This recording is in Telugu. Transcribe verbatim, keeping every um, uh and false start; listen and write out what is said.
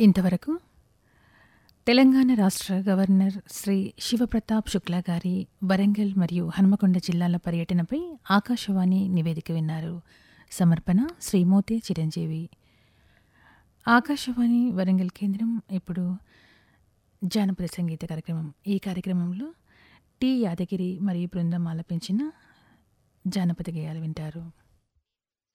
ఇంతవరకు తెలంగాణ రాష్ట్ర గవర్నర్ శ్రీ శివప్రతాప్ శుక్లా గారి వరంగల్ మరియు హన్మకొండ జిల్లాల పర్యటనపై ఆకాశవాణి నివేదిక విన్నారు. సమర్పణ శ్రీ మోతే చిరంజీవి. ఆకాశవాణి వరంగల్ కేంద్రం ఇప్పుడు జానపద సంగీత కార్యక్రమం. ఈ కార్యక్రమంలో టి యాదగిరి మరియు బృందం ఆలపించిన జానపద గేయాలు వింటారు.